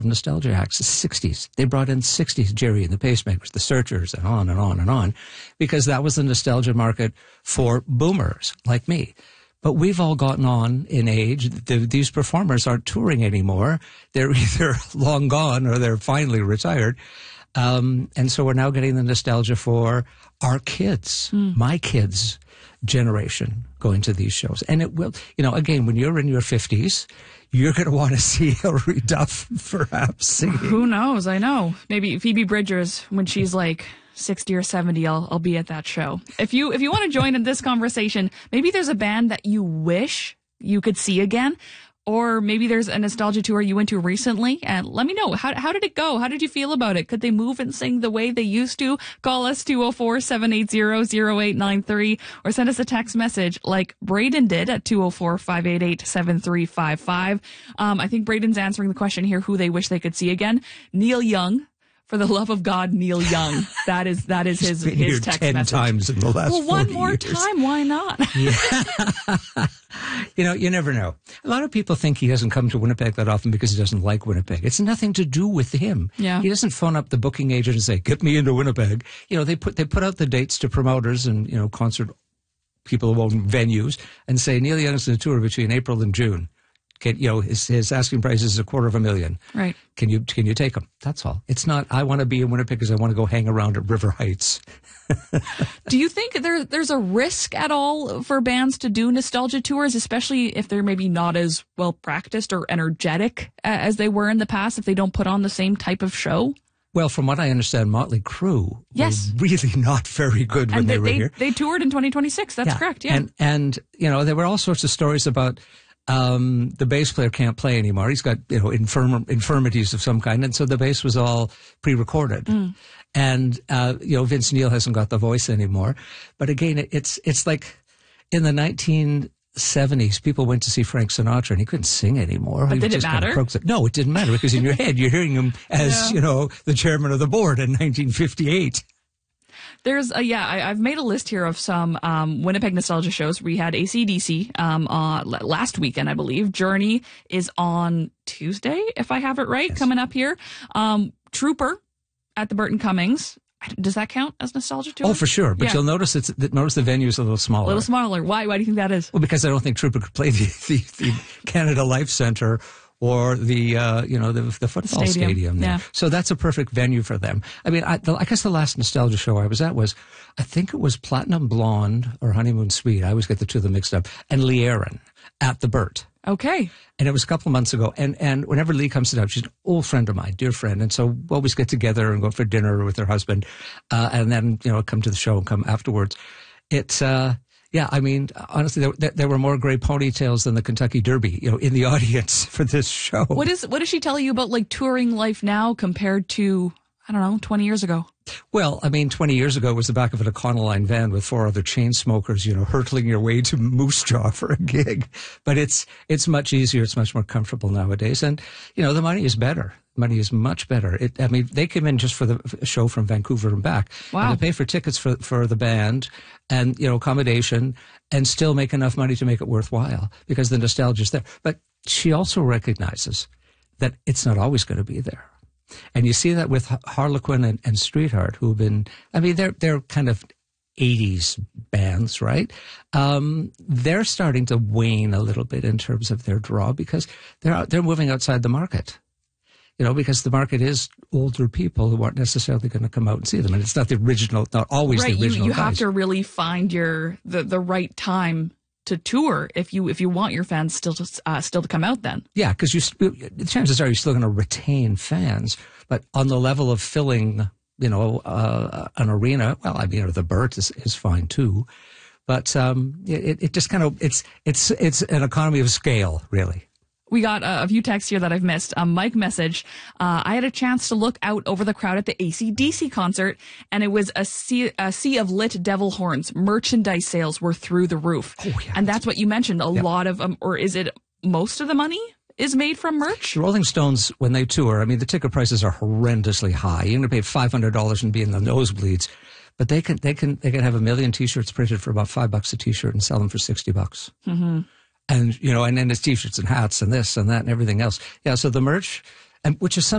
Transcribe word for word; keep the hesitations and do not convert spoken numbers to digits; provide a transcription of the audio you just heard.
nostalgia acts, the sixties. They brought in sixties Jerry and the Pacemakers, the Searchers, and on and on and on, because that was the nostalgia market for boomers like me. But we've all gotten on in age. The, these performers aren't touring anymore. They're either long gone or they're finally retired. Um, and so we're now getting the nostalgia for our kids, mm. my kids' generation going to these shows. And it will, you know, again, when you're in your fifties, you're going to want to see Hilary Duff perhaps singing. Who knows? I know. Maybe Phoebe Bridgers, when she's like sixty or seventy, I'll, I'll be at that show. If you, if you want to join in this conversation, maybe there's a band that you wish you could see again. Or maybe there's a nostalgia tour you went to recently, and let me know. How how did it go? How did you feel about it? Could they move and sing the way they used to? Call us two oh four, seven eight zero, zero eight nine three or send us a text message like Braden did at two oh four, five eight eight, seven three five five. Um, I think Braden's answering the question here, who they wish they could see again. Neil Young. For the love of God, Neil Young. That is that is his been his here text ten message. Times in the last well, one more years. time, why not? Yeah. You know, you never know. A lot of people think he doesn't come to Winnipeg that often because he doesn't like Winnipeg. It's nothing to do with him. Yeah. He doesn't phone up the booking agent and say, "Get me into Winnipeg." You know, they put they put out the dates to promoters and, you know, concert people who own venues and say Neil Young's on a tour between April and June. Can, you know, his, his asking price is a quarter of a million. Right. Can you can you take him? That's all. It's not, I want to be in Winnipeg because I want to go hang around at River Heights. Do you think there there's a risk at all for bands to do nostalgia tours, especially if they're maybe not as well practiced or energetic as they were in the past, if they don't put on the same type of show? Well, from what I understand, Motley Crue yes. were really not very good when and they, they were they, here. They toured in twenty twenty-six. That's yeah. correct. Yeah. And, and, you know, there were all sorts of stories about Um, the bass player can't play anymore. He's got, you know, infirm- infirmities of some kind. And so the bass was all pre-recorded. Mm. And, uh, you know, Vince Neil hasn't got the voice anymore. But again, it, it's, it's like in the nineteen seventies, people went to see Frank Sinatra and he couldn't sing anymore. But he did it just matter? Kind of no, it didn't matter because in your head, you're hearing him as, yeah. you know, the chairman of the board in nineteen fifty-eight. There's a, yeah, I, I've made a list here of some um, Winnipeg nostalgia shows. We had A C D C um, uh, last weekend, I believe. Journey is on Tuesday, if I have it right, yes. coming up here. Um, Trooper at the Burton Cummings. Does that count as nostalgia tour? Oh, for sure. But yeah. you'll notice it's notice the venue's a little smaller. A little smaller. Why? Why do you think that is? Well, because I don't think Trooper could play the, the, the Canada Life Centre or the, uh, you know, the, the football stadium, stadium there. Yeah. So that's a perfect venue for them. I mean, I, the, I guess the last nostalgia show I was at was, I think it was Platinum Blonde or Honeymoon Suite. I always get the two of them mixed up. And Lee Aaron at the Burt. Okay. And it was a couple of months ago. And, and whenever Lee comes to town, she's an old friend of mine, dear friend. And so we always get together and go for dinner with her husband. Uh, and then, you know, come to the show and come afterwards. It's, uh, yeah, I mean, honestly, there, there were more gray ponytails than the Kentucky Derby, you know, in the audience for this show. What is what does she tell you about like touring life now compared to, I don't know, twenty years ago? Well, I mean, twenty years ago it was the back of an Econoline van with four other chain smokers, you know, hurtling your way to Moose Jaw for a gig. But it's it's much easier. It's much more comfortable nowadays. And, you know, the money is better. Money is much better. It, I mean, they came in just for the show from Vancouver and back. Wow. And they pay for tickets for, for the band and, you know, accommodation and still make enough money to make it worthwhile because the nostalgia is there. But she also recognizes that it's not always going to be there. And you see that with Harlequin and, and Streetheart, who've been, I mean, they're, they're kind of eighties bands, right? Um, they're starting to wane a little bit in terms of their draw because they're, they're moving outside the market. You know, because the market is older people who aren't necessarily going to come out and see them. And it's not the original, not always right, the original you, you guys. have to really find your, the, the right time to tour if you, if you want your fans still to, uh, still to come out then. Yeah, because you, the chances are you're still going to retain fans, but on the level of filling, you know, uh, an arena, well, I mean, the Burt is, is fine too. But, um, it, it just kind of, it's, it's, it's an economy of scale, really. We got uh, a few texts here that I've missed. Um, Mike message, uh, I had a chance to look out over the crowd at the A C D C concert, and it was a sea, a sea of lit devil horns. Merchandise sales were through the roof. Oh, yeah, and that's what you mentioned. A yeah. lot of, um, or is it most of the money is made from merch? The Rolling Stones, when they tour, I mean, the ticket prices are horrendously high. You're going to pay five hundred dollars and be in the nosebleeds. But they can, they can, they can have a million T-shirts printed for about five bucks a T-shirt and sell them for sixty bucks. Mm-hmm. And, you know, and then it's T-shirts and hats and this and that and everything else. Yeah, so the merch, and which is some